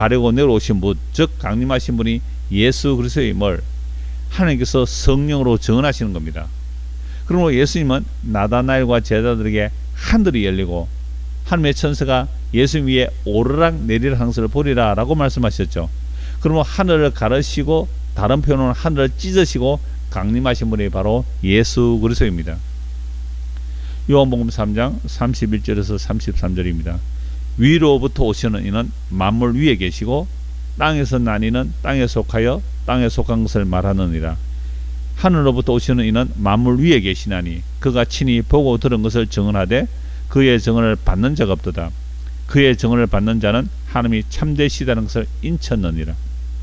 가려고 내려오신 분, 즉 강림하신 분이 예수 그리스도임을 하나님께서 성령으로 증언하시는 겁니다. 그러므로 예수님은 나다나엘과 제자들에게 하늘이 열리고 하나님의 천사가 예수님 위에 오르락 내리락 하는 것을 보리라 라고 말씀하셨죠. 그러면 하늘을 가르시고, 다른 표현으로는 하늘을 찢으시고 강림하신 분이 바로 예수 그리스도입니다. 요한복음 3장 31절에서 33절입니다. 위로부터 오시는 이는 만물 위에 계시고 땅에서 난 이는 땅에 속하여 땅에 속한 것을 말하느니라. 하늘로부터 오시는 이는 만물 위에 계시나니 그가 친히 보고 들은 것을 증언하되 그의 증언을 받는 자가 없도다. 그의 증언을 받는 자는 하나님이 참되시다는 것을 인쳤느니라.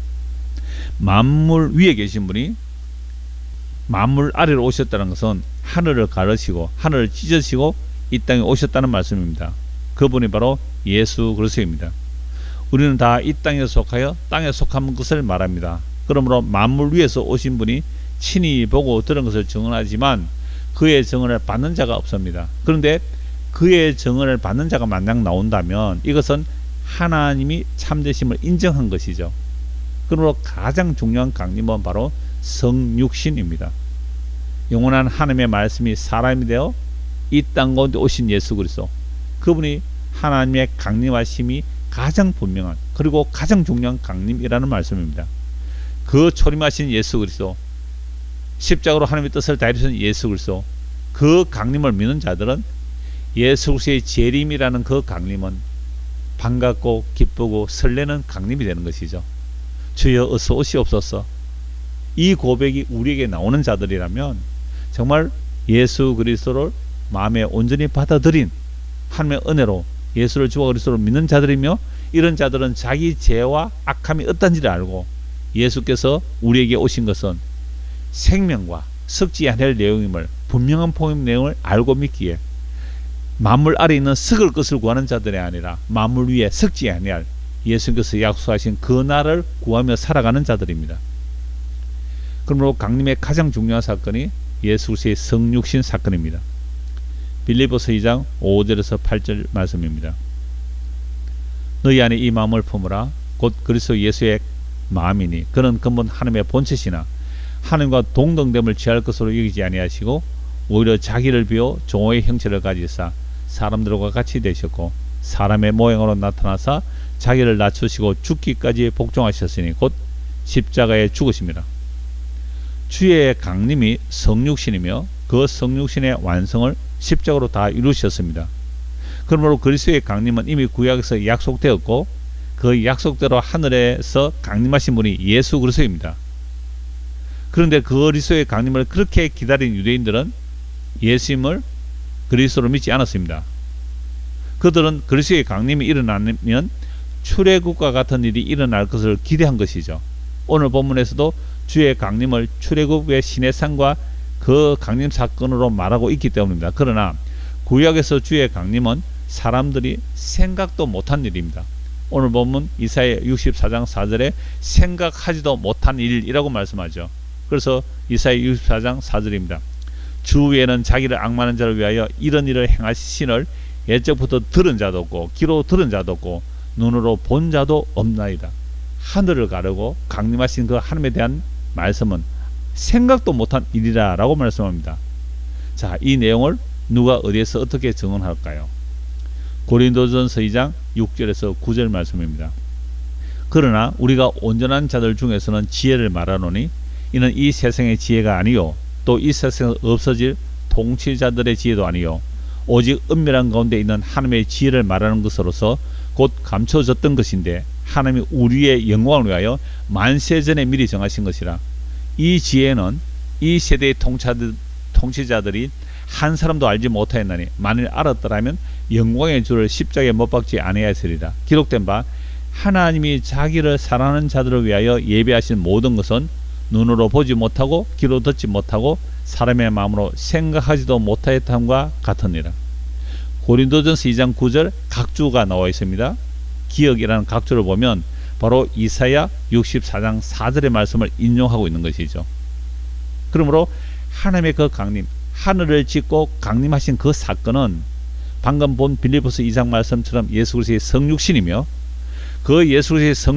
만물 위에 계신 분이 만물 아래로 오셨다는 것은 하늘을 가르시고 하늘을 찢으시고 이 땅에 오셨다는 말씀입니다. 그분이 바로 예수 그리스도입니다. 우리는 다 이 땅에 속하여 땅에 속한 것을 말합니다. 그러므로 만물 위에서 오신 분이 친히 보고 들은 것을 증언하지만 그의 증언을 받는 자가 없습니다. 그런데 그의 증언을 받는 자가 만약 나온다면 이것은 하나님이 참되심을 인정한 것이죠. 그러므로 가장 중요한 강림은 바로 성육신입니다. 영원한 하나님의 말씀이 사람이 되어 이 땅 가운데 오신 예수 그리스도, 그분이 하나님의 강림하심이 가장 분명한 그리고 가장 중요한 강림이라는 말씀입니다. 그 초림하신 예수 그리스도, 십자가로 하나님의 뜻을 다이루신 예수 그리스도, 그 강림을 믿는 자들은 예수 그리스도의 재림이라는 그 강림은 반갑고 기쁘고 설레는 강림이 되는 것이죠. 주여 어서 오시옵소서. 이 고백이 우리에게 나오는 자들이라면 정말 예수 그리스도를 마음에 온전히 받아들인 하나님의 은혜로 예수를 주와 그리스도를 믿는 자들이며, 이런 자들은 자기 죄와 악함이 어떤지를 알고 예수께서 우리에게 오신 것은 생명과 썩지 않을 내용임을, 분명한 복음 내용을 알고 믿기에 만물 아래 있는 썩을 것을 구하는 자들이 아니라 만물 위에 썩지 아니할 예수께서 약속하신 그 날을 구하며 살아가는 자들입니다. 그러므로 강림의 가장 중요한 사건이 예수 그리스도의 성육신 사건입니다. 빌립보서 2장 5절에서 8절 말씀입니다. 너희 안에 이 마음을 품으라. 곧 그리스도 예수의 마음이니 그는 근본 하나님의 본체시나 하나님과 동등됨을 취할 것으로 여기지 아니하시고 오히려 자기를 비워 종의 형체를 가지사 사람들과 같이 되셨고 사람의 모양으로 나타나사 자기를 낮추시고 죽기까지 복종하셨으니 곧 십자가에 죽으심이라. 주의 강림이 성육신이며 그 성육신의 완성을 십자가로 다 이루셨습니다. 그러므로 그리스도의 강림은 이미 구약에서 약속되었고 그 약속대로 하늘에서 강림하신 분이 예수 그리스도입니다. 그런데 그 그리스도의 강림을 그렇게 기다린 유대인들은 예수님을 그리스도로 믿지 않았습니다. 그들은 그리스도의 강림이 일어나면 출애굽과 같은 일이 일어날 것을 기대한 것이죠. 오늘 본문에서도 주의 강림을 출애굽의 신의 상과 그 강림 사건으로 말하고 있기 때문입니다. 그러나 구약에서 주의 강림은 사람들이 생각도 못한 일입니다. 오늘 본문 이사야 64장 4절에 생각하지도 못한 일이라고 말씀하죠. 그래서 이사야 64장 4절입니다. 주 외에는 자기를 앙망하는 자를 위하여 이런 일을 행하시신을 예적부터 들은 자도 없고 귀로 들은 자도 없고 눈으로 본 자도 없나이다. 하늘을 가르고 강림하신 그 하나님에 대한 말씀은 생각도 못한 일이라 라고 말씀합니다. 자, 이 내용을 누가 어디에서 어떻게 증언할까요? 고린도전서 2장 6절에서 9절 말씀입니다. 그러나 우리가 온전한 자들 중에서는 지혜를 말하노니 이는 이 세상의 지혜가 아니요 또 이 세상에 없어질 통치자들의 지혜도 아니요 오직 은밀한 가운데 있는 하나님의 지혜를 말하는 것으로서 곧 감춰졌던 것인데 하나님이 우리의 영광을 위하여 만세전에 미리 정하신 것이라. 이 지혜는 이 세대의 통치자들이 한 사람도 알지 못하였나니 만일 알았더라면 영광의 주를 십자가에 못 박지 아니하였으리라. 기록된 바 하나님이 자기를 사랑하는 자들을 위하여 예비하신 모든 것은 눈으로 보지 못하고 귀로 듣지 못하고 사람의 마음으로 생각하지도 못하였함과 같으니라. 고린도전서 2장 9절 각주가 나와 있습니다. 기억이라는 각주를 보면 바로 이사야 64장 4절의 말씀을 인용하고 있는 것이죠. 그러므로 하나님의 그 강림, 하늘을 짓고 강림하신 그 사건은 방금 본 빌립보서 2장 말씀처럼 예수 그리스도의 성육신이며 그 예수 그리스도의